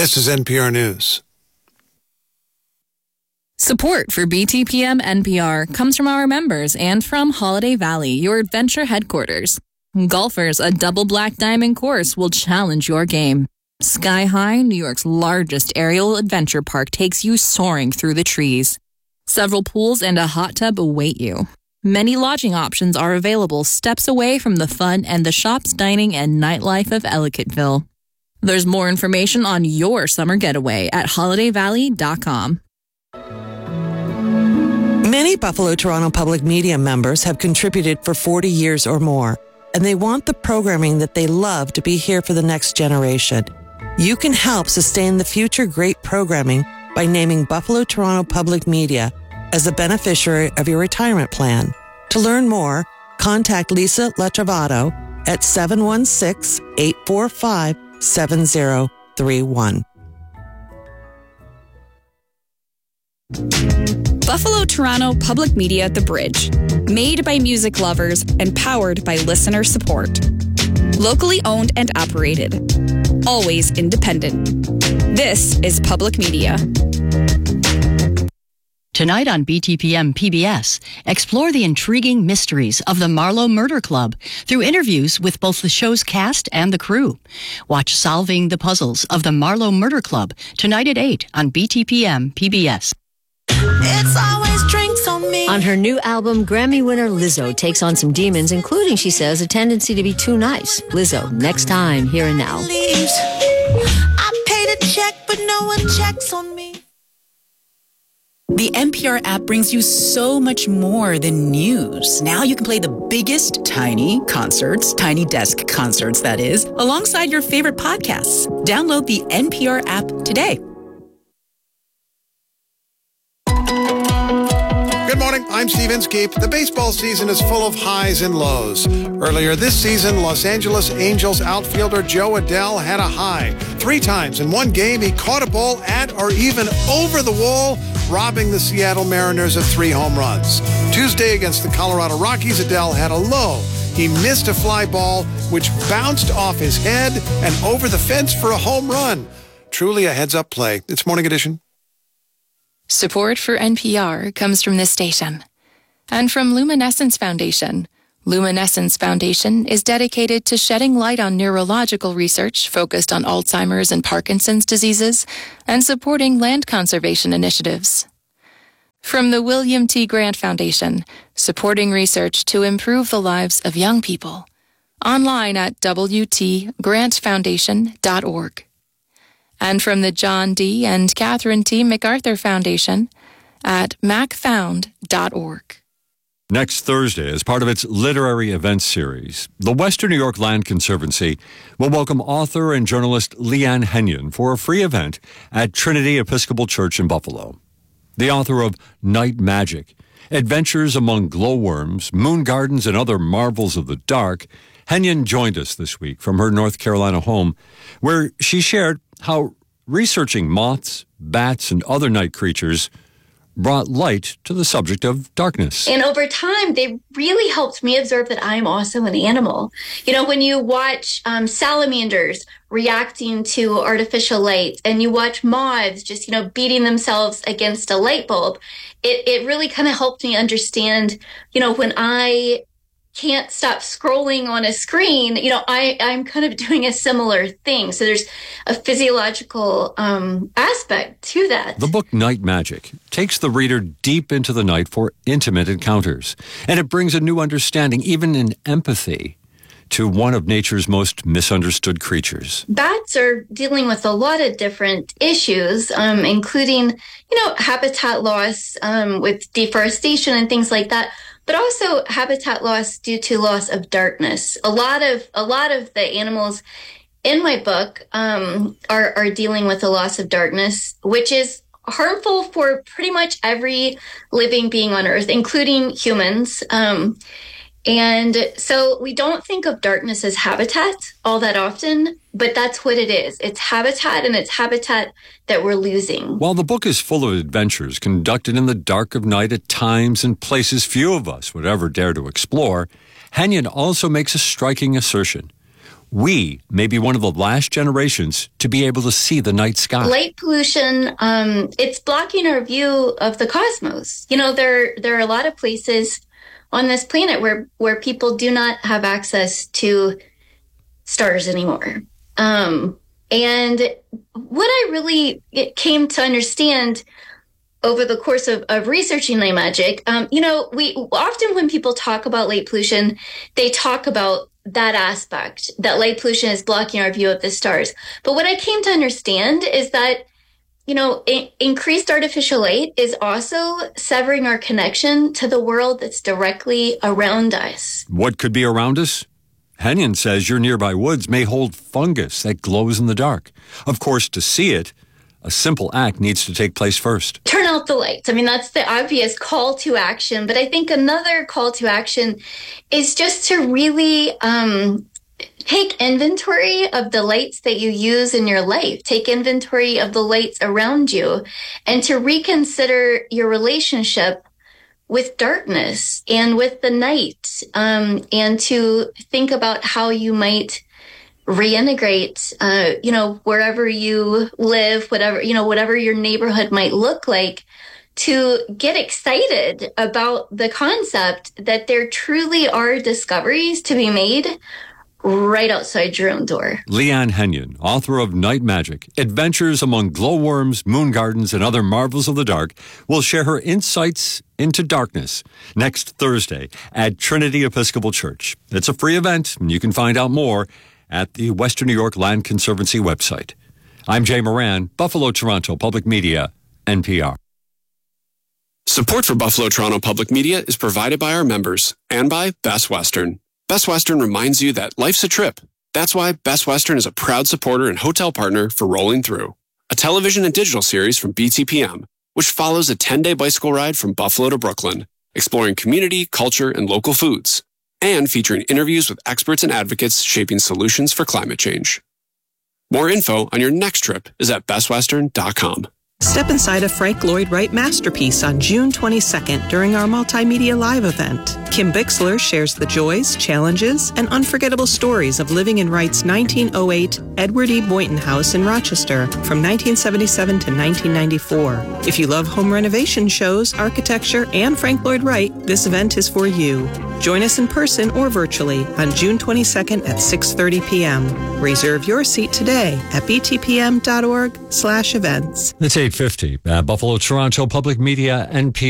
This is NPR News. Support for BTPM NPR comes from our members and from Holiday Valley, your adventure headquarters. Golfers, a double black diamond course will challenge your game. Sky High, New York's largest aerial adventure park, takes you soaring through the trees. Several pools and a hot tub await you. Many lodging options are available steps away from the fun and the shops, dining, and nightlife of Ellicottville. There's more information on your summer getaway at holidayvalley.com. Many Buffalo Toronto Public Media members have contributed for 40 years or more, and they want the programming that they love to be here for the next generation. You can help sustain the future great programming by naming Buffalo Toronto Public Media as a beneficiary of your retirement plan. To learn more, contact Lisa Latrovato at 716-845-7031. Buffalo Toronto Public Media The Bridge. Made by music lovers and powered by listener support. Locally owned and operated. Always independent. This is public media. Tonight on BTPM PBS, explore the intriguing mysteries of the Marlowe Murder Club through interviews with both the show's cast and the crew. Watch Solving the Puzzles of the Marlowe Murder Club tonight at 8 on BTPM PBS. It's always drinks on me. On her new album, Grammy winner Lizzo takes on some demons, including, she says, a tendency to be too nice. Lizzo, next time, Here and Now. I paid a check, but no one checks on me. The NPR app brings you so much more than news. Now you can play the biggest tiny concerts, tiny desk concerts, that is, alongside your favorite podcasts. Download the NPR app today. Good morning, I'm Steve Inskeep. The baseball season is full of highs and lows. Earlier this season, Los Angeles Angels outfielder Jo Adell had a high. 3 times in one game, he caught a ball at or even over the wall, robbing the Seattle Mariners of 3 home runs. Tuesday against the Colorado Rockies, Adell had a low. He missed a fly ball, which bounced off his head and over the fence for a home run. Truly a heads-up play. It's Morning Edition. Support for NPR comes from this station and from Luminescence Foundation. Luminescence Foundation is dedicated to shedding light on neurological research focused on Alzheimer's and Parkinson's diseases and supporting land conservation initiatives. From the William T. Grant Foundation, supporting research to improve the lives of young people. Online at wtgrantfoundation.org. And from the John D. and Catherine T. MacArthur Foundation at macfound.org. Next Thursday, as part of its literary events series, the Western New York Land Conservancy will welcome author and journalist Leanne Henyon for a free event at Trinity Episcopal Church in Buffalo. The author of Night Magic, Adventures Among Glowworms, Moon Gardens, and Other Marvels of the Dark, Henyon joined us this week from her North Carolina home, where she shared how researching moths, bats, and other night creatures brought light to the subject of darkness. And over time, they really helped me observe that I'm also an animal. You know, when you watch salamanders reacting to artificial light and you watch moths just, beating themselves against a light bulb, it really kind of helped me understand, when I can't stop scrolling on a screen, I'm kind of doing a similar thing. So there's a physiological aspect to that. The book Night Magic takes the reader deep into the night for intimate encounters, and it brings a new understanding, even an empathy, to one of nature's most misunderstood creatures. Bats are dealing with a lot of different issues, including, habitat loss with deforestation and things like that. But also habitat loss due to loss of darkness. A lot of the animals in my book are dealing with the loss of darkness, which is harmful for pretty much every living being on Earth, including humans. And so we don't think of darkness as habitat all that often, but that's what it is. It's habitat, and it's habitat that we're losing. While the book is full of adventures conducted in the dark of night at times and places few of us would ever dare to explore, Henyon also makes a striking assertion. we may be one of the last generations to be able to see the night sky. Light pollution, it's blocking our view of the cosmos. You know, there are a lot of places on this planet where people do not have access to stars anymore. And what I really came to understand over the course of researching light magic, we often, when people talk about light pollution, they talk about that aspect, that light pollution is blocking our view of the stars. But what I came to understand is that, increased artificial light is also severing our connection to the world that's directly around us. What could be around us? Henyon says your nearby woods may hold fungus that glows in the dark. Of course, to see it, a simple act needs to take place first. Turn out the lights. I mean, that's the obvious call to action. But I think another call to action is just to really take inventory of the lights that you use in your life. Take inventory of the lights around you and to reconsider your relationship with darkness and with the night, and to think about how you might reintegrate, wherever you live, whatever your neighborhood might look like, to get excited about the concept that there truly are discoveries to be made right outside your own door. Leanne Henyon, author of Night Magic, Adventures Among Glowworms, Moon Gardens, and Other Marvels of the Dark, will share her insights into darkness next Thursday at Trinity Episcopal Church. It's a free event, and you can find out more at the Western New York Land Conservancy website. I'm Jay Moran, Buffalo Toronto Public Media, NPR. Support for Buffalo Toronto Public Media is provided by our members and by Best Western. Best Western reminds you that life's a trip. That's why Best Western is a proud supporter and hotel partner for Rolling Through, a television and digital series from BTPM, which follows a 10-day bicycle ride from Buffalo to Brooklyn, exploring community, culture, and local foods, and featuring interviews with experts and advocates shaping solutions for climate change. More info on your next trip is at bestwestern.com. Step inside a Frank Lloyd Wright masterpiece on June 22nd during our Multimedia Live event. Kim Bixler shares the joys, challenges, and unforgettable stories of living in Wright's 1908 Edward E. Boynton House in Rochester from 1977 to 1994. If you love home renovation shows, architecture, and Frank Lloyd Wright, this event is for you. Join us in person or virtually on June 22nd at 6:30 p.m. Reserve your seat today at btpm.org/events. It's 8:50 at Buffalo Toronto Public Media, NPR.